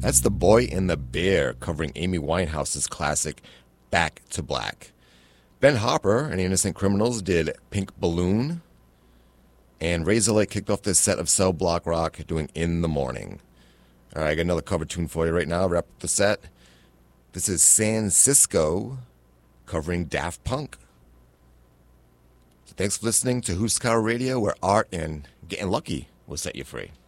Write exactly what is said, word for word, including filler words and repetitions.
That's The Boy and the Bear, covering Amy Winehouse's classic Back to Black. Ben Harper and the Innocent Criminals did Pink Balloon. And Razorlight kicked off this set of Cell Block Rock doing In the Morning. All right, I got another cover tune for you right now. Wrap up the set. This is San Cisco covering Daft Punk. So thanks for listening to Huskar Radio, where art and getting lucky will set you free.